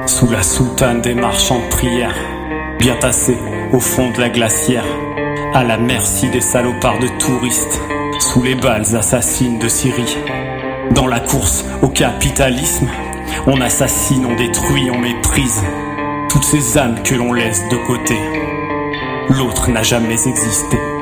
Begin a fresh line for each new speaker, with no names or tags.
Sous la soutane des marchands de prière, bien tassés au fond de la glacière, à la merci des salopards de touristes, sous les balles assassines de Syrie. Dans la course au capitalisme, on assassine, on détruit, on méprise toutes ces âmes que l'on laisse de côté. L'autre n'a jamais existé.